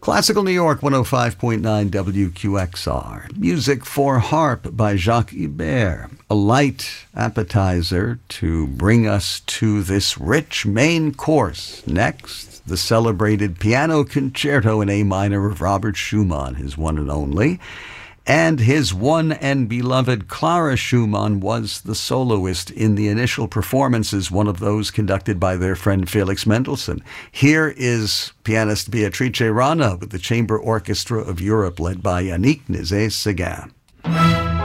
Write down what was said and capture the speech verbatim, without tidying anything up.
Classical New York, one oh five point nine W Q X R. Music for Harp by Jacques Ibert. A light appetizer to bring us to this rich main course. Next, the celebrated piano concerto in A minor of Robert Schumann, his one and only. And his one and beloved Clara Schumann was the soloist in the initial performances, one of those conducted by their friend Felix Mendelssohn. Here is pianist Beatrice Rana with the Chamber Orchestra of Europe, led by Yannick Nézet-Séguin.